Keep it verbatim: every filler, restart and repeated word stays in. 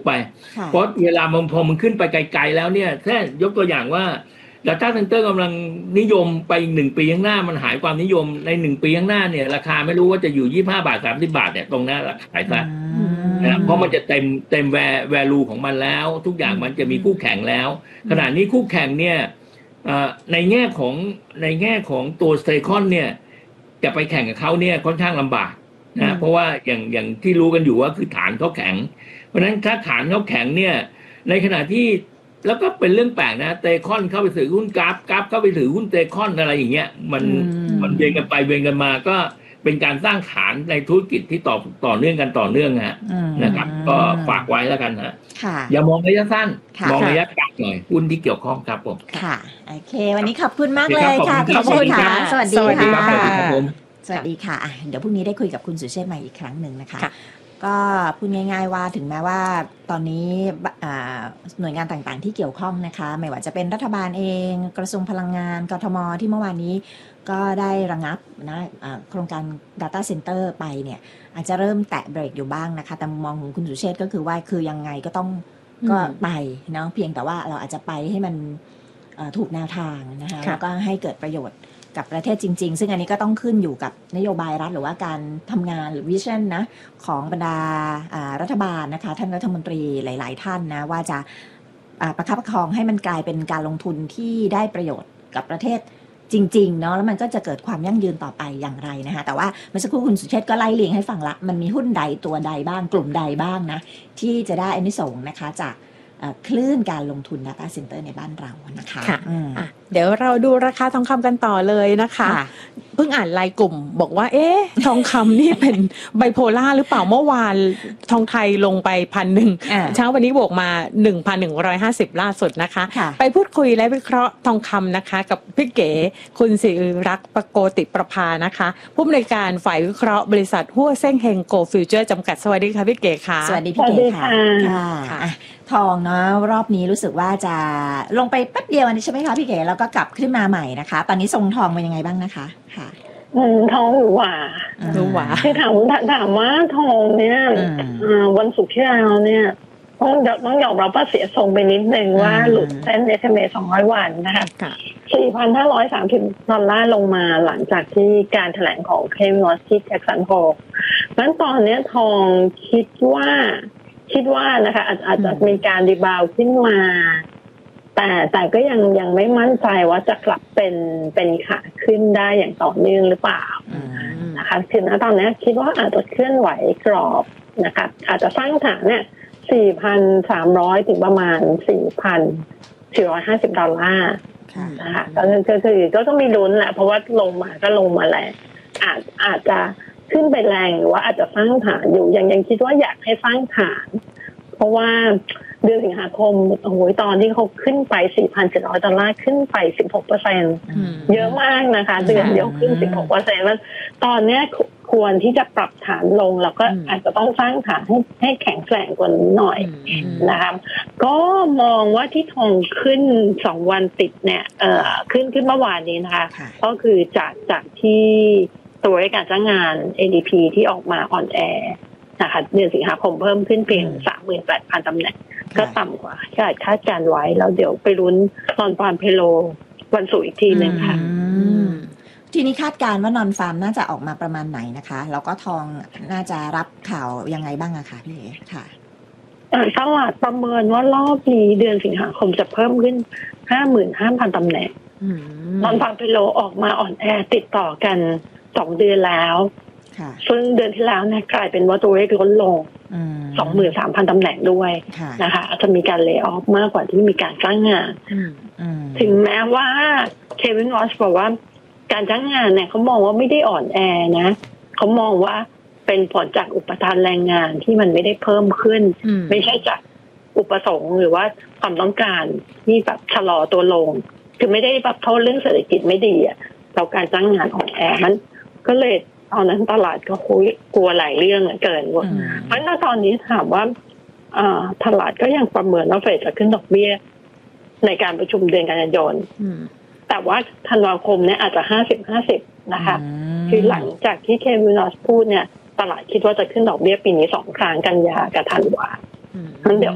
ไปเพราะเวลามันพอมันขึ้นไปไกลๆแล้วเนี่ยแค่ยกตัวอย่างว่า Data Center กำลังนิยมไปอีกหนึ่งปีข้างหน้ามันหายความนิยมในหนึ่งปีข้างหน้าเนี่ยราคาไม่รู้ว่าจะอยู่ยี่สิบห้าบาทสามสิบบาทเนี่ยตรงนั้นขายซะนะเพราะมันจะเต็มเต็มแวร์แวลูของมันแล้วทุกอย่างมันจะมีคู่แข่งแล้วขณะนี้คู่แข่งเนี่ยในแง่ของในแง่ของตัวสเตคอนเนี่ยจะไปแข่งกับเขาเนี่ยค่อนข้างลำบากนะเพราะว่าอย่างอย่างที่รู้กันอยู่ว่าคือฐานเขาแข็งเพราะฉะนั้นถ้าฐานเขาแข็งเนี่ยในขณะที่แล้วก็เป็นเรื่องแปลกนะเตคอนเข้าไปถือหุ้นกราฟกราฟเข้าไปถือหุ้นเตคอนอะไรอย่างเงี้ยมันมันเวียนกันไปเวียนกันมาก็เป็นการสร้างฐานในธุรกิจที่ต่อต่อเนื่องกันต่อเนื่องฮะนะครับก็ฝากไว้แล้วกันฮะอย่ามองระยะสั้นมองระยะกลางหน่อยหุ้นที่เกี่ยวข้องครับผมค่ะโอเควันนี้ขอบคุณมากเลยค่ะขอบคุณค่ะสวัสดีค่ะสวัสดีค่ะเดี๋ยวพรุ่งนี้ได้คุยกับคุณสุเชษฐ์ใหม่อีกครั้งหนึ่งนะคะก็พูดง่ายๆว่าถึงแม้ว่าตอนนี้หน่วยงานต่างๆที่เกี่ยวข้องนะคะไม่ว่าจะเป็นรัฐบาลเองกระทรวงพลังงานกทมที่เมื่อวานนี้ก็ได้ระงับนะโครงการ Data Center ไปเนี่ยอาจจะเริ่มแตะเบรกอยู่บ้างนะคะแต่มุมมองของคุณสุเชษฐ์ก็คือว่าคือยังไงก็ต้องก็ไปเนาะเพียงแต่ว่าเราอาจจะไปให้มันถูกแนวทางนะคะแล้วก็ให้เกิดประโยชน์กับประเทศจริงๆซึ่งอันนี้ก็ต้องขึ้นอยู่กับนโยบายรัฐหรือว่าการทำงานหรือวิชั่นนะของบรรดารัฐบาลนะคะท่านรัฐมนตรีหลายๆท่านนะว่าจะประคับประคองให้มันกลายเป็นการลงทุนที่ได้ประโยชน์กับประเทศจริงๆเนาะแล้วมันก็จะเกิดความยั่งยืนต่อไปอย่างไรนะคะแต่ว่าเมื่อสักครู่คุณสุเชษฐ์ก็ไล่เรียงให้ฟังละมันมีหุ้นใดตัวใดบ้างกลุ่มใดบ้างนะที่จะได้อานิสงส์นะคะจากคลื่นการลงทุน Data Center ในบ้านเรานะคะเดี๋ยวเราดูราคาทองคำกันต่อเลยนะคะเพิ่งอ่านรายกลุ่มบอกว่าเอ๊ะทองคำนี่เป็นไบโพล่าหรือเปล่าเมื่อวานทองไทยลงไปพันหนึ่งเช้าวันนี้บวกมา หนึ่งพันหนึ่งร้อยห้าสิบ ล่าสุดนะคะไปพูดคุยและวิเคราะห์ทองคำนะคะกับพี่เก๋คุณศิริรักษ์ปโกติประภานะคะผู้อำนวยการฝ่ายวิเคราะห์บริษัทหัวเซ่งเฮงโกลฟิวเจอร์จำกัดสวัสดีค่ะพี่เก๋ค่ะสวัสดีพี่เก๋ค่ะทองเนาะรอบนี้รู้สึกว่าจะลงไปแป๊บเดียวอันนี้ใช่ไหมคะพี่เก๋แล้วก็กลับขึ้นมาใหม่นะคะตอนนี้ทรงทองเป็นยังไงบ้างนะคะค่ะอืมทองหรือหว่าหรือหว่าคือถามถามว่าทองเนี่ยวันศุกร์ที่แล้วเนี่ยต้องต้องยอมรับว่าเสียทรงไปนิดนึงว่าหลุดเส้น เอส เอ็ม เอ สองร้อยวันนะคะ สี่พันห้าร้อยสามสิบ ดอลลาร์ลงมาหลังจากที่การแถลงของเควิน รอสที่แจ็คสันโฮลงั้นตอนนี้ทองคิดว่าคิดว่านะคะอาจอาจจะมีการรีบาวขึ้นมาแต่แต่ก็ยังยังไม่มั่นใจว่าจะกลับเป็นเป็นขาขึ้นได้อย่างต่อเนื่องหรือเปล่านะคะถึงณตอนนี้คิดว่าอาจจะเคลื่อนไหวกรอบนะคะอาจจะสร้างฐานเนี่ย สี่พันสามร้อย ถึงประมาณ สี่พันสี่ร้อยห้าสิบ ดอลลาร์นะคะก็คือก็ต้องมีลุ้นแหละเพราะว่าลงมาก็ลงมาแล้วอาจอาจจะขึ้นไปแรงหรือว่าอาจจะสร้างฐานอยู่ยังยังคิดว่าอยากให้สร้างฐานเพราะว่าเดือนสิงหาคมโอ้โหตอนที่เขาขึ้นไป สี่พันเจ็ดร้อย ดอลลาร์ขึ้นไป สิบหกเปอร์เซ็นต์ เยอะมากนะคะเดือนเดียวขึ้น สิบหกเปอร์เซ็นต์ แล้วตอนนี้ควรที่จะปรับฐานลงแล้วก็อาจจะต้องสร้างฐานให้ให้แข็งแกร่งกว่านี้หน่อยนะคะก็มองว่าที่ทองขึ้นสองวันติดเนี่ยเอ่อขึ้นขึ้นเมื่อวานนี้นะคะก็คือจากจากที่ตัวเลขการจ้างงาน เอ ดี พี ที่ออกมาอ่อนแอนะคะเดือนสิงหาคมเพิ่มขึ้นเพียง สามหมื่นแปดพัน ตำแหน่งก็ต่ำกว่าที่คาดการไว้แล้วเดี๋ยวไปลุ้นนอนฟาร์มเพโลวันศุกร์อีกทีนึงค่ะทีนี้คาดการณ์ว่านอนฟาร์มน่าจะออกมาประมาณไหนนะคะแล้วก็ทองน่าจะรับข่าวยังไงบ้างอะคะพี่เอ๋ค่ะตลาดประเมินว่ารอบนี้เดือนสิงหาคมจะเพิ่มขึ้น ห้าหมื่นห้าพัน ตำแหน่งนอนฟาร์มเพโลออกมาอ่อนแอติดต่อกันสองเดือนแล้วซึ่งเดือนที่แล้วเนี่ยกลายเป็นว่าตัวเลขลดลง สองหมื่นสามพัน ตำแหน่งด้วยนะคะอาจจะมีการเลย์ออฟมากกว่าที่มีการจ้างงานถึงแม้ว่าเควิน รอสบอกว่าการจ้างงานเนี่ยเขามองว่าไม่ได้อ่อนแอนะเขามองว่าเป็นผลจากอุปทานแรงงานที่มันไม่ได้เพิ่มขึ้นไม่ใช่จากอุปสงค์หรือว่าความต้องการที่แบบชะลอตัวลงคือไม่ได้แบบโทษเรื่องเศรษฐกิจไม่ดีอ่ะเราการจ้างงานอ่อนแอมันก็เลยตอนนั้นตลาดก็คุยกลัวหลายเรื่องเหลือเกินเพราะฉะนั้นตอนนี้ถามว่าตลาดก็ยังประเมินว่าเฟดจะขึ้นดอกเบี้ยในการประชุมเดือนกันยายนแต่ว่าธันวาคมเนี่ยอาจจะห้าสิบ ห้าสิบนะคะคือหลังจากที่เควิน รอสพูดเนี่ยตลาดคิดว่าจะขึ้นดอกเบี้ยปีนี้สองครั้งกันยากับธันวางั้นเดี๋ยว